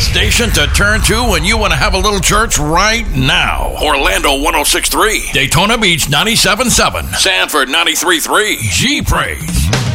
station to turn to when you want to have a little church right now. Orlando 106.3, Daytona Beach 97.7, Sanford 93.3, G-Praise.